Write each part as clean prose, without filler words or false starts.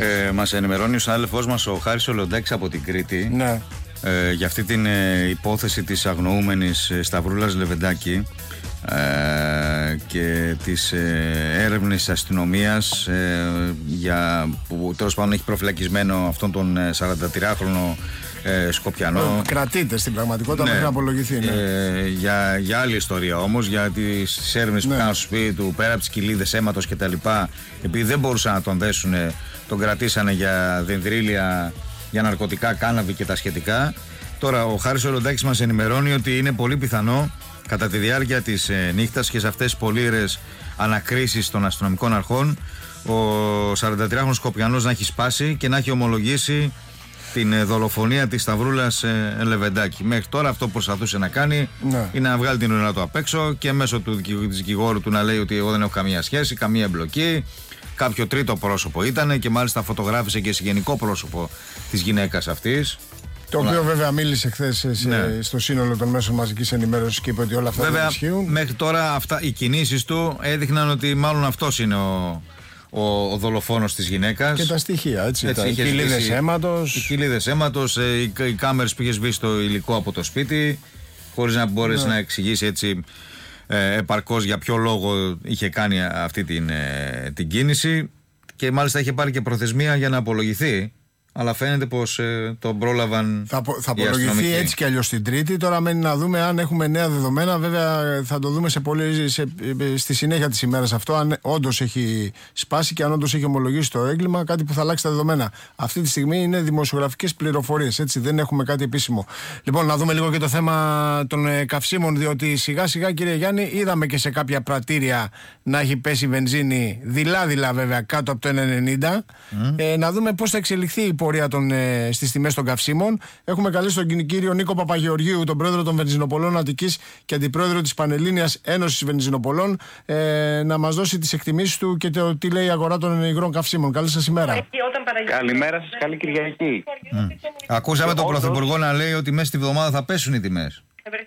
Μας ενημερώνει ο συνάδελφός μας ο Χάρης Ολοντάκης από την Κρήτη. Ναι. Για αυτή την υπόθεση της αγνοούμενης Σταυρούλας Λεβεντάκη και τις έρευνες της αστυνομίας που τέλος πάντων έχει προφυλακισμένο αυτόν τον 43χρονο Σκοπιανό. Κρατείται στην πραγματικότητα μέχρι να απολογηθεί. Για άλλη ιστορία όμως, για τις έρευνες που κάνουν στο σπίτι του, πέρα από τις κοιλίδες αίματος και τα λοιπά, επειδή δεν μπορούσαν να τον δέσουν, τον κρατήσανε για δενδρίλια, για ναρκωτικά, κάναβη και τα σχετικά. Τώρα ο Χάρης Ολοντάκης μας ενημερώνει ότι είναι πολύ πιθανό κατά τη διάρκεια της νύχτας και σε αυτές τις πολύειρες ανακρίσεις των αστυνομικών αρχών ο 43χρονος Σκοπιανός να έχει σπάσει και να έχει ομολογήσει την δολοφονία της Σταυρούλας Λεβεντάκη. Μέχρι τώρα αυτό που προσπαθούσε να κάνει είναι να βγάλει την ουρά του απ' έξω και μέσω του δικηγόρου του να λέει ότι εγώ δεν έχω καμία σχέση, καμία εμπλοκή. Κάποιο τρίτο πρόσωπο ήταν και μάλιστα φωτογράφησε και συγγενικό πρόσωπο της γυναίκας αυτής. Το οποίο βέβαια μίλησε χθες στο σύνολο των μέσων μαζικής ενημέρωσης και είπε ότι όλα αυτά δεν ισχύουν. Μέχρι τώρα οι κινήσεις του έδειχναν ότι μάλλον αυτός είναι ο δολοφόνος της γυναίκας. Και τα στοιχεία, έτσι. Οι κοιλίδες αίματος. Οι κοιλίδες αίματος, οι κάμερες που είχε σβήσει το υλικό από το σπίτι, χωρίς να μπορέσει να εξηγήσει έτσι επαρκώς για ποιο λόγο είχε κάνει αυτή την κίνηση. Και μάλιστα είχε πάρει και προθεσμία για να απολογηθεί. Αλλά φαίνεται πως τον πρόλαβαν. Θα απολογηθεί έτσι κι αλλιώς την Τρίτη. Τώρα μένει να δούμε αν έχουμε νέα δεδομένα. Βέβαια θα το δούμε στη συνέχεια της ημέρας αυτό. Αν όντως έχει σπάσει και αν όντως έχει ομολογήσει το έγκλημα, κάτι που θα αλλάξει τα δεδομένα. Αυτή τη στιγμή είναι δημοσιογραφικές πληροφορίες. Έτσι, δεν έχουμε κάτι επίσημο. Λοιπόν, να δούμε λίγο και το θέμα των καυσίμων. Διότι σιγά σιγά, κύριε Γιάννη, είδαμε και σε κάποια πρατήρια να έχει πέσει βενζίνη δειλά βέβαια κάτω από το 1,90. Να δούμε πώς θα εξελιχθεί η πορεία στις τιμές των καυσίμων. Έχουμε καλέσει τον κύριο Νίκο Παπαγεωργίου, τον πρόεδρο των Βενζινοπολών Αττικής και αντιπρόεδρο της Πανελλήνιας Ένωσης Βενζινοπολών, να μας δώσει τις εκτιμήσεις του και το τι λέει η αγορά των υγρών καυσίμων. Καλή σας ημέρα. Καλημέρα σας, καλή Κυριακή. Ακούσαμε τον Πρωθυπουργό να λέει ότι μέσα στη βδομάδα θα πέσουν οι τιμές.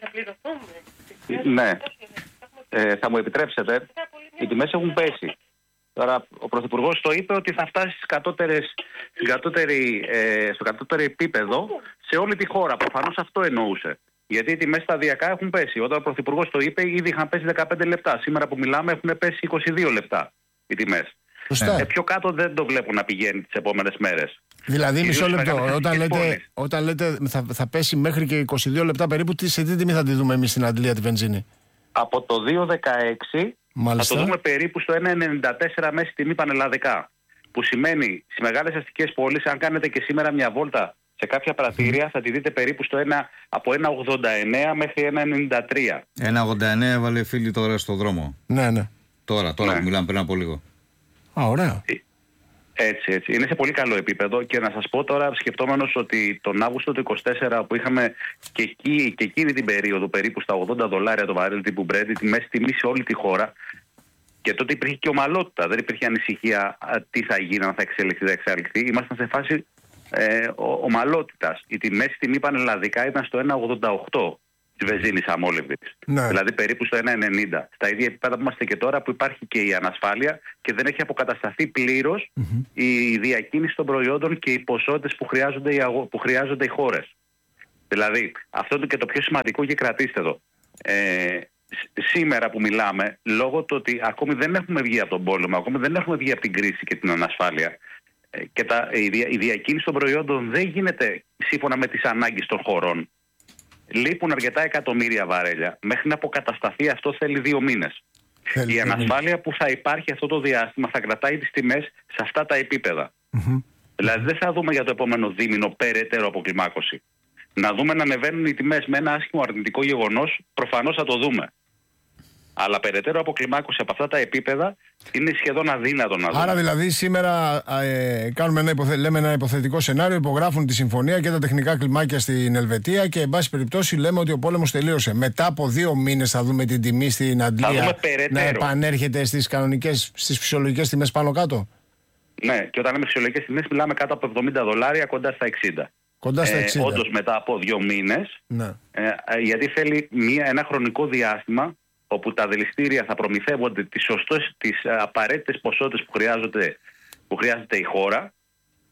Ναι. Θα μου επιτρέψετε, οι τιμές έχουν πέσει. Τώρα ο Πρωθυπουργός το είπε ότι θα φτάσει στο κατώτερο επίπεδο σε όλη τη χώρα. Προφανώς αυτό εννοούσε. Γιατί οι τιμές σταδιακά έχουν πέσει. Όταν ο Πρωθυπουργός το είπε, ήδη είχαν πέσει 15 λεπτά. Σήμερα που μιλάμε έχουν πέσει 22 λεπτά οι τιμές. Πιο κάτω δεν το βλέπουν να πηγαίνει τις επόμενες μέρες. Δηλαδή, μισό λεπτό. Όταν λέτε θα πέσει μέχρι και 22 λεπτά περίπου, σε τι τιμή θα τη δούμε εμείς στην Αντλία τη βενζίνη? Από το 2,16 θα το δούμε περίπου στο 1,94 μέση τιμή πανελλαδικά. Που σημαίνει στις μεγάλες αστικές πόλεις, αν κάνετε και σήμερα μια βόλτα σε κάποια πρατήρια, θα τη δείτε περίπου από 1,89 μέχρι 1,93. 1,89 έβαλε φίλοι τώρα στο δρόμο. Ναι. Τώρα που μιλάμε πριν από λίγο. Ωραία. Έτσι. Είναι σε πολύ καλό επίπεδο και να σας πω τώρα, σκεφτόμενος ότι τον Αύγουστο του 2024 που είχαμε και εκείνη την περίοδο περίπου στα $80 το βαρέλ τύπου Brent, τη μέση τιμή σε όλη τη χώρα, και τότε υπήρχε και ομαλότητα, δεν υπήρχε ανησυχία τι θα γίνει, αν θα εξελιχθεί, δεν θα εξελιχθεί. Ήμασταν σε φάση ομαλότητας. Η μέση τιμή πανελλαδικά ήταν στο 1,88 τη βενζίνη αμόλυβης. Ναι. Δηλαδή περίπου στο 1,90. Στα ίδια επίπεδα που είμαστε και τώρα, που υπάρχει και η ανασφάλεια και δεν έχει αποκατασταθεί πλήρως η διακίνηση των προϊόντων και οι ποσότητες που χρειάζονται οι χώρες. Δηλαδή, αυτό είναι και το πιο σημαντικό, και κρατήστε εδώ. Σήμερα που μιλάμε, λόγω του ότι ακόμη δεν έχουμε βγει από τον πόλεμο, ακόμη δεν έχουμε βγει από την κρίση και την ανασφάλεια, και η διακίνηση των προϊόντων δεν γίνεται σύμφωνα με τις ανάγκες των χωρών. Λείπουν αρκετά εκατομμύρια βαρέλια. Μέχρι να αποκατασταθεί αυτό θέλει 2 μήνες. Η ανασφάλεια που θα υπάρχει αυτό το διάστημα θα κρατάει τις τιμές σε αυτά τα επίπεδα. Δηλαδή δεν θα δούμε για το επόμενο δίμηνο περαιτέρω αποκλιμάκωση. Να δούμε να ανεβαίνουν οι τιμές με ένα άσχημο αρνητικό γεγονός, προφανώς θα το δούμε. Αλλά περαιτέρω αποκλιμάκωση από αυτά τα επίπεδα είναι σχεδόν αδύνατο να δούμε. Άρα δηλαδή σήμερα λέμε ένα υποθετικό σενάριο, υπογράφουν τη συμφωνία και τα τεχνικά κλιμάκια στην Ελβετία και εν πάση περιπτώσει λέμε ότι ο πόλεμος τελείωσε. Μετά από 2 μήνες θα δούμε την τιμή στην Αντλία να επανέρχεται στις φυσιολογικές τιμές πάνω κάτω. Ναι, και όταν λέμε φυσιολογικές τιμές μιλάμε κάτω από $70, κοντά στα 60. Όντως μετά από 2 μήνες, γιατί θέλει ένα χρονικό διάστημα όπου τα δηληστήρια θα προμηθεύονται τις απαραίτητες ποσότητες που χρειάζεται η χώρα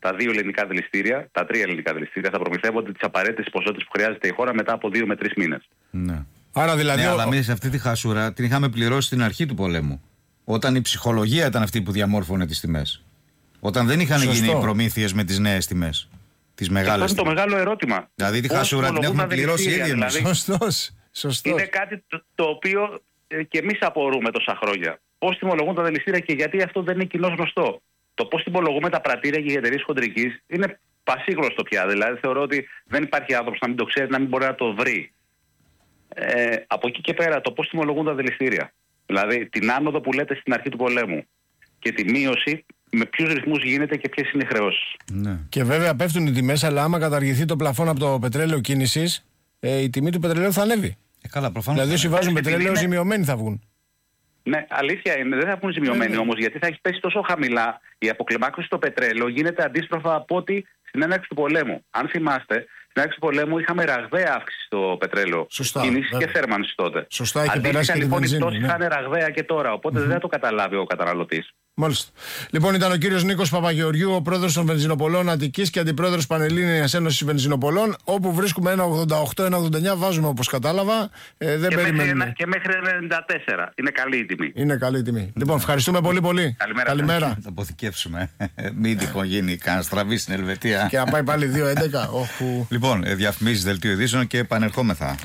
τα 2 ελληνικά δηληστήρια, τα 3 ελληνικά δηληστήρια θα προμηθεύονται τις απαραίτητες ποσότητες που χρειάζεται η χώρα μετά από 2 με 3 μήνες. Ναι. Άρα δηλαδή. Ναι, αλλά εμείς αυτή τη χασούρα την είχαμε πληρώσει στην αρχή του πολέμου. Όταν η ψυχολογία ήταν αυτή που διαμόρφωνε τις τιμές. Όταν δεν είχαν γίνει οι προμήθειες με τις νέες τιμές. Τις μεγάλες. Αυτό είναι το μεγάλο ερώτημα. Δηλαδή τη χασούρα την έχουμε πληρώσει ήδη εμείς. Σωστός. Είναι κάτι το οποίο και εμείς απορούμε τόσα χρόνια. Πώς τιμολογούν τα δηληστήρια και γιατί αυτό δεν είναι κοινώς γνωστό. Το πώς τιμολογούμε τα πρατήρια και οι εταιρείες χοντρικής είναι πασίγνωστο πια. Δηλαδή θεωρώ ότι δεν υπάρχει άνθρωπος να μην το ξέρει, να μην μπορεί να το βρει. Από εκεί και πέρα, το πώς τιμολογούν τα δηληστήρια. Δηλαδή την άνοδο που λέτε στην αρχή του πολέμου και τη μείωση, με ποιους ρυθμούς γίνεται και ποιες είναι οι χρεώσεις. Ναι. Και βέβαια πέφτουν οι τιμές, αλλά άμα καταργηθεί το πλαφόν από το πετρέλαιο κίνησης, η τιμή του πετρελαίου θα ανέβει. Καλά, προφανώς. Δηλαδή όσοι βάζουν πετρέλαιο ζημιωμένοι θα βγουν. Ναι, αλήθεια είναι. Δεν θα βγουν ζημιωμένοι όμως, γιατί θα έχει πέσει τόσο χαμηλά. Η αποκλιμάκωση στο πετρέλαιο γίνεται αντίστροφα από ό,τι στην έναρξη του πολέμου. Αν θυμάστε, στην έναρξη του πολέμου είχαμε ραγδαία αύξηση στο πετρέλαιο. Κίνηση και θέρμανση τότε. Σωστά, έχει περάσει και λοιπόν, την οι πτώσεις είχαν ραγδαία και τώρα. Οπότε δεν θα το καταλάβει ο καταναλωτής. Μάλιστα. Λοιπόν, ήταν ο κύριος Νίκος Παπαγεωργιού, ο πρόεδρος των Βενζινοπολών Αττικής και αντιπρόεδρος Πανελλήνιας Ένωσης Βενζινοπολών. Όπου βρίσκουμε 1,88-1,89, βάζουμε όπως κατάλαβα. Δεν περιμένουμε. Και μέχρι 94. Είναι καλή η τιμή. Είναι καλή η τιμή. Λοιπόν, ευχαριστούμε πολύ. Καλημέρα. Θα το αποθηκεύσουμε. Μην τυχόν γίνει κανένα στραβή στην Ελβετία. Και να πάει πάλι 2-11. Λοιπόν, διαφημίσεις, δελτίο ειδήσεων και επανερχόμεθα.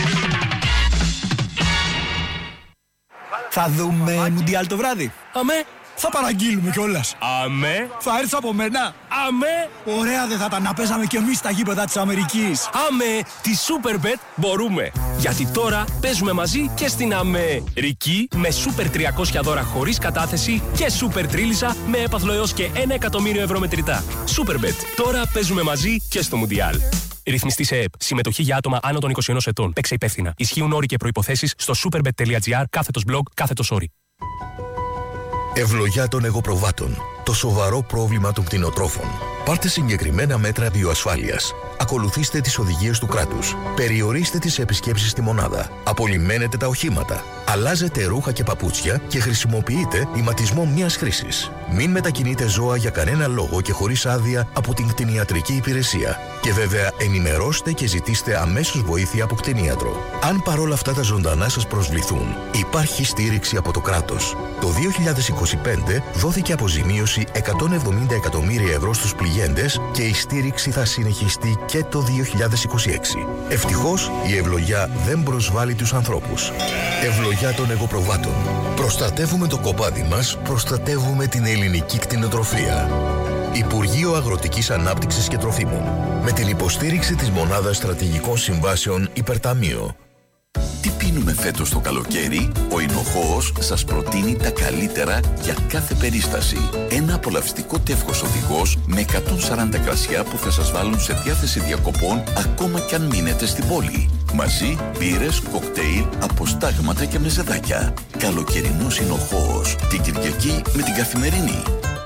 Θα δούμε Μουντιάλ το βράδυ. Αμέ. Θα παραγγείλουμε κιόλας. Αμέ. Θα έρθεις από μένα. Αμέ. Ωραία δεν θα ήταν να παίζαμε κι εμείς στα γήπεδα της Αμερικής. Αμέ. Τη Superbet μπορούμε. Γιατί τώρα παίζουμε μαζί και στην Αμερική με Super 300 δώρα χωρίς κατάθεση και Super Τρίλισσα με έπαθλο έως και 1 εκατομμύριο ευρώ μετρητά. Superbet. Τώρα παίζουμε μαζί και στο Μουντιάλ. Ρυθμιστή σε ΕΕΠ. Συμμετοχή για άτομα άνω των 21 ετών. Παίξε υπεύθυνα. Ισχύουν όροι και προϋποθέσεις στο superbet.gr/blog/όροι. Ευλογιά των εγωπροβάτων. Το σοβαρό πρόβλημα των κτηνοτρόφων. Πάρτε συγκεκριμένα μέτρα βιοασφάλειας. Ακολουθήστε τις οδηγίες του κράτους. Περιορίστε τις επισκέψεις στη μονάδα. Απολυμμένετε τα οχήματα. Αλλάζετε ρούχα και παπούτσια και χρησιμοποιείτε ηματισμό μιας χρήσης. Μην μετακινείτε ζώα για κανένα λόγο και χωρίς άδεια από την κτηνιατρική υπηρεσία. Και βέβαια ενημερώστε και ζητήστε αμέσως βοήθεια από κτηνίατρο. Αν παρόλα αυτά τα ζωντανά σας προσβληθούν, υπάρχει στήριξη από το κράτος. Το 2025 δόθηκε αποζημίωση 170 εκατομμύρια ευρώ στους πληγέντες και η στήριξη θα συνεχιστεί και το 2026. Ευτυχώς η ευλογιά δεν προσβάλλει τους ανθρώπους. Ευλογιά των εγωπροβάτων. Προστατεύουμε το κοπάδι μας, προστατεύουμε την ελληνική κτηνοτροφία. Υπουργείο Αγροτικής Ανάπτυξης και Τροφίμων. Με την υποστήριξη της Μονάδας Στρατηγικών Συμβάσεων Υπερταμείο. Τι πίνουμε φέτος το καλοκαίρι? Ο Ινοχώος σας προτείνει τα καλύτερα για κάθε περίσταση. Ένα απολαυστικό τεύχος οδηγός με 140 κρασιά που θα σας βάλουν σε διάθεση διακοπών ακόμα κι αν μείνετε στην πόλη. Μαζί, μπύρες, κοκτέιλ, αποστάγματα και μεζεδάκια. Καλοκαιρινός Ινοχώος. Την Κυριακή με την Καθημερινή.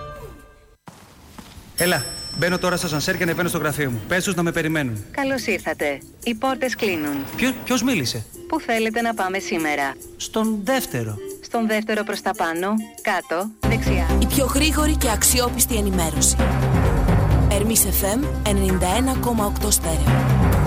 Έλα, μπαίνω τώρα στα σανσέρ και ανεβαίνω στο γραφείο μου. Πες τους να με περιμένουν. Καλώς ήρθατε. Οι πόρτες κλείνουν. Ποιος μίλησε? Πού θέλετε να πάμε σήμερα? Στον δεύτερο. Στον δεύτερο προς τα πάνω, κάτω, δεξιά. Η πιο γρήγορη και αξιόπιστη ενημέρωση. Ερμής FM 91,8 στέρεο.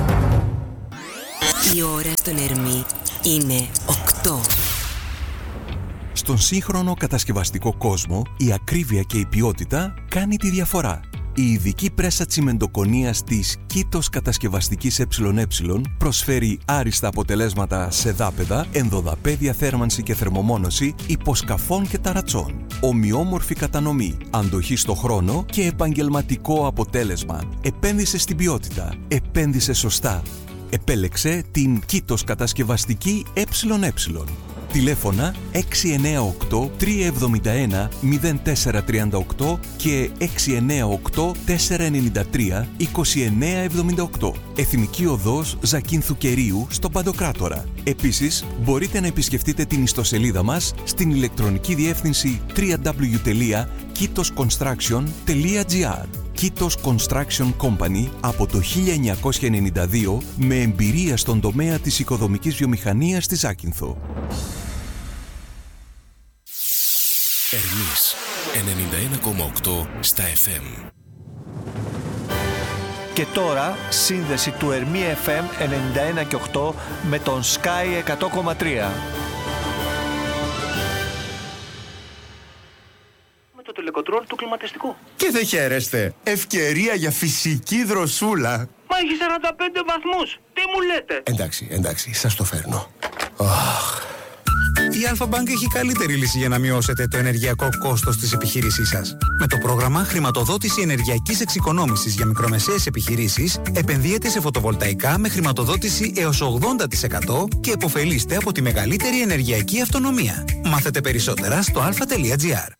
Η ώρα στον Ερμή είναι 8. Στον σύγχρονο κατασκευαστικό κόσμο, η ακρίβεια και η ποιότητα κάνει τη διαφορά. Η ειδική πρέσα τσιμεντοκονίας της Κήτος Κατασκευαστικής ΕΕ προσφέρει άριστα αποτελέσματα σε δάπεδα, ενδοδαπέδια θέρμανση και θερμομόνωση, υποσκαφών και ταρατσών. Ομοιόμορφη κατανομή, αντοχή στο χρόνο και επαγγελματικό αποτέλεσμα. Επένδυσε στην ποιότητα. Επένδυσε σωστά. Επέλεξε την Κήτος Κατασκευαστική ΕΕ. Τηλέφωνα 698-371-0438 και 698-493-2978. Εθνική Οδός Ζακίνθου Κερίου στο Παντοκράτορα. Επίσης, μπορείτε να επισκεφτείτε την ιστοσελίδα μας στην ηλεκτρονική διεύθυνση www.kitosconstruction.gr. Kitos Construction Company από το 1992 με εμπειρία στον τομέα της οικοδομικής βιομηχανίας στη Ζάκυνθο. Ερμής 91,8 στα FM. Και τώρα σύνδεση του Ερμή FM 91 και 8 με τον Sky 100,3. Με το τελεκοτρόλ του κλιματιστικού. Και δεν χαίρεστε. Ευκαιρία για φυσική δροσούλα. Μα έχει 45 βαθμούς. Τι μου λέτε? Εντάξει, σας το φέρνω. Η Alpha Bank έχει καλύτερη λύση για να μειώσετε το ενεργειακό κόστος της επιχείρησής σας. Με το πρόγραμμα Χρηματοδότηση Ενεργειακής Εξοικονόμησης για μικρομεσαίες επιχειρήσεις, επενδύετε σε φωτοβολταϊκά με χρηματοδότηση έως 80% και επωφελείστε από τη μεγαλύτερη ενεργειακή αυτονομία. Μάθετε περισσότερα στο alpha.gr.